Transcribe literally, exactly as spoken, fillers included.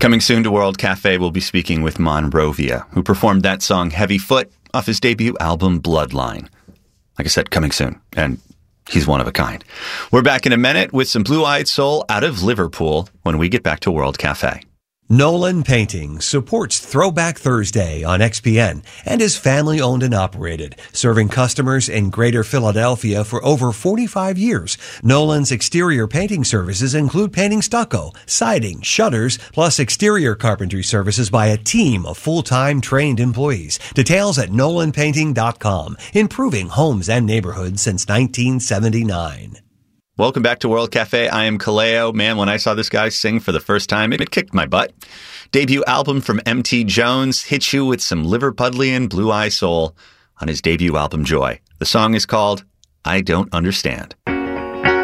Coming soon to World Cafe, we'll be speaking with Monrovia, who performed that song Heavy Foot off his debut album Bloodline. Like I said, coming soon, and he's one of a kind. We're back in a minute with some Blue-Eyed Soul out of Liverpool when we get back to World Cafe. Nolan Painting supports Throwback Thursday on X P N and is family-owned and operated, serving customers in Greater Philadelphia for over forty-five years. Nolan's exterior painting services include painting stucco, siding, shutters, plus exterior carpentry services by a team of full-time trained employees. Details at nolan painting dot com, improving homes and neighborhoods since nineteen seventy-nine. Welcome back to World Cafe. I am Kaleo. Man, when I saw this guy sing for the first time, it kicked my butt. Debut album from M T Jones hits you with some Liverpudlian blue-eye soul on his debut album, Joy. The song is called I Don't Understand.